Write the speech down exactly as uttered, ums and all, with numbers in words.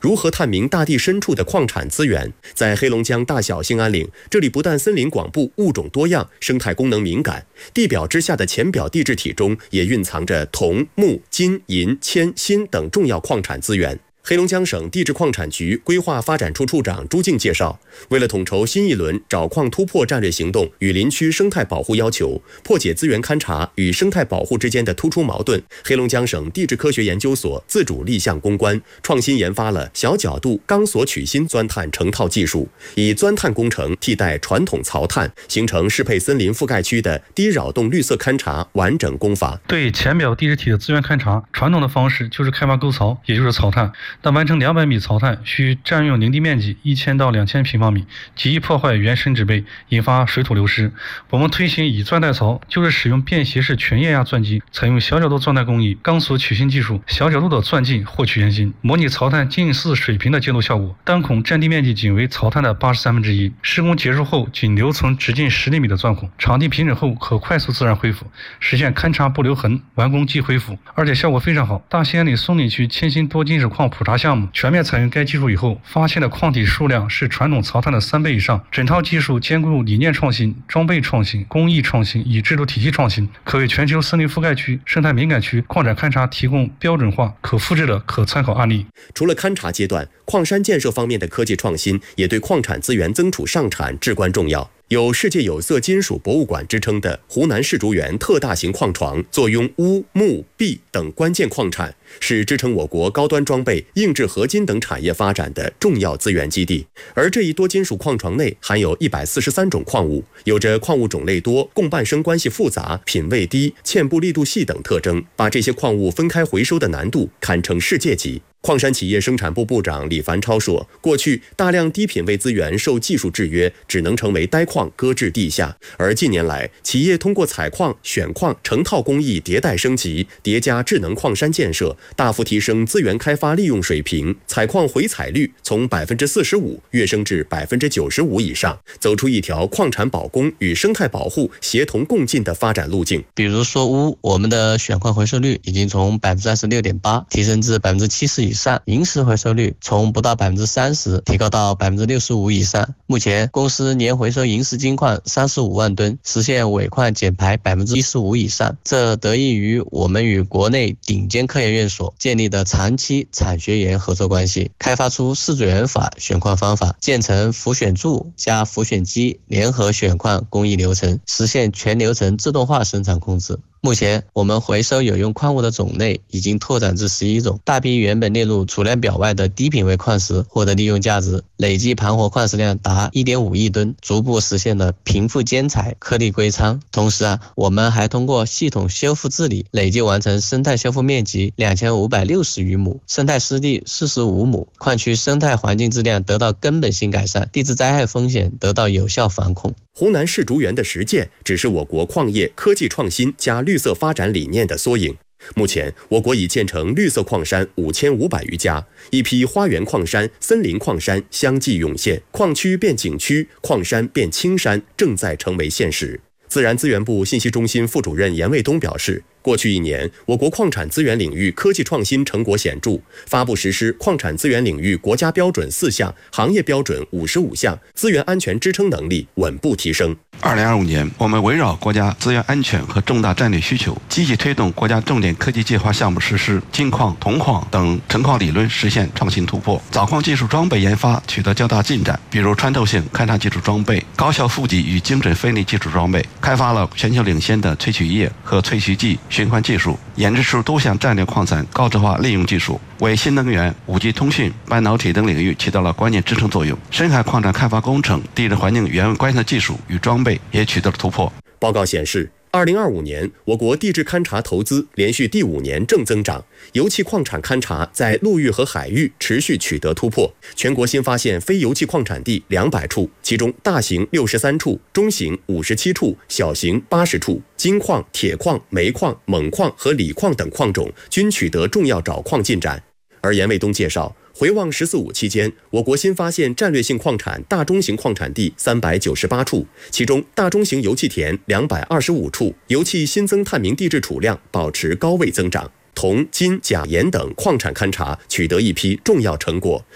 如何探明大地深处的矿产资源？在黑龙江大小兴安岭，这里不但森林广布、物种多样，生态功能敏感，地表之下的浅表地质体中也蕴藏着铜、钼、金、银、铅、锌等重要矿产资源。黑龙江省地质矿产局规划发展处处长朱静介绍，为了统筹新一轮找矿突破战略行动与林区生态保护要求，破解资源勘察与生态保护之间的突出矛盾，黑龙江省地质科学研究所自主立项攻关，创新研发了小角度钢索取芯钻探成套技术，以钻探工程替代传统槽探，形成适配森林覆盖区的低扰动绿色勘察完整工法。 对浅表地质体的资源勘察，传统的方式就是开挖沟槽，也就是槽探。但完成两百米槽探需占用林地面积一千到两千平方米，极易破坏原生植被，引发水土流失。我们推行以钻带槽，就是使用便携式全液压钻机，采用小角度钻探工艺、钢索取芯技术，小角度的钻进获取原芯，模拟槽探近似水平的接路效果。单孔占地面积仅为槽探的八十三分之一。施工结束后，仅留存直径十厘米的钻孔，场地平整后可快速自然恢复，实现勘察不留痕，完工即恢复，而且效果非常好。大兴安岭松岭区铅锌多金属矿普查项目全面采用该技术以后，发现的矿体数量是传统槽探的三倍以上。整套技术兼顾理念创新、装备创新、工艺创新与制度体系创新，可为全球森林覆盖区、生态敏感区矿产勘察提供标准化、可复制的可参考案例。 除了勘察阶段，矿山建设方面的科技创新也对矿产资源增储上产至关重要。有世界有色金属博物馆之称的湖南世竹园特大型矿床，坐拥钨、钼、铋等关键矿产，是支撑我国高端装备、硬质合金等产业发展的重要资源基地。而这一多金属矿床内含有一百四十三种矿物，有着矿物种类多、共伴生关系复杂、品位低、嵌布力度细等特征，把这些矿物分开回收的难度堪称世界级。矿山企业生产部部长李凡超说，过去大量低品位资源受技术制约，只能成为呆矿搁置地下，而近年来企业通过采矿、选矿、成套工艺迭代升级，叠加智能矿山建设，大幅提升资源开发利用水平，采矿回采率从百分之四十五跃升至百分之九十五以上，走出一条矿产保供与生态保护协同共进的发展路径。 比如说钨，我们的选矿回收率已经从百分之二十六点八提升至百分之七十以上，银石回收率从不到百分之三十提高到百分之六十五以上。目前公司年回收银石金矿三十五万吨，实现尾矿减排百分之一十五以上。这得益于我们与国内顶尖科研院所建立的长期产学研合作关系，开发出四组元法选矿方法，建成浮选柱加浮选机联合选矿工艺流程，实现全流程自动化生产控制。目前我们回收有用矿物的种类已经拓展至十一种，大批原本列入储量表外的低品位矿石获得利用价值，累计盘活矿石量达 一点五亿吨，逐步实现了贫富兼采、颗粒归仓。同时啊，我们还通过系统修复治理，累计完成生态修复面积两千五百六十余亩，生态湿地四十五亩，矿区生态环境质量得到根本性改善，地质灾害风险得到有效防控。 湖南世竹园的实践只是我国矿业科技创新加绿色发展理念的缩影。目前，我国已建成绿色矿山五千五百余家，一批花园矿山、森林矿山相继涌现，矿区变景区，矿山变青山，正在成为现实。自然资源部信息中心副主任严卫东表示，过去一年，我国矿产资源领域科技创新成果显著，发布实施矿产资源领域国家标准四项，行业标准五十五项，资源安全支撑能力稳步提升。 二零二五年，我们围绕国家资源安全和重大战略需求，积极推动国家重点科技计划项目实施，金矿、铜矿等成矿理论实现创新突破，早矿技术装备研发取得较大进展，比如穿透性勘察技术装备、高效负极与精准分离技术装备，开发了全球领先的萃取液和萃取剂循环技术，研制出多项战略矿产高质化利用技术，为新能源、五 G 通讯、半导体等领域起到了关键支撑作用。深海矿产开发工程、地质环境原观测技术与装备也取得了突破。 报告显示，二零二五年，我国地质勘察投资连续第五年正增长，油气矿产勘察在陆域和海域持续取得突破，全国新发现非油气矿产地两百处，其中大型六十三处，中型五十七处，小型八十处。金矿、铁矿、煤矿、锰矿和锂矿等矿种均取得重要找矿进展。而严卫东介绍，回望“十四五”期间，我国新发现战略性矿产大中型矿产地三百九十八处，其中大中型油气田两百二十五处，油气新增探明地质储量保持高位增长。铜、金、钾、盐等矿产勘察取得一批重要成果，